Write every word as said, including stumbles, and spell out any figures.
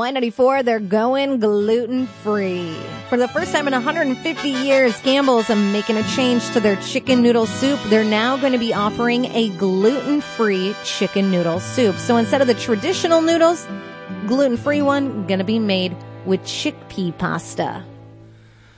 Y ninety-four, they're going gluten-free. For the first time in one hundred fifty years, Campbell's are making a change to their chicken noodle soup. They're now going to be offering a gluten-free chicken noodle soup. So instead of the traditional noodles, gluten-free one going to be made with chickpea pasta.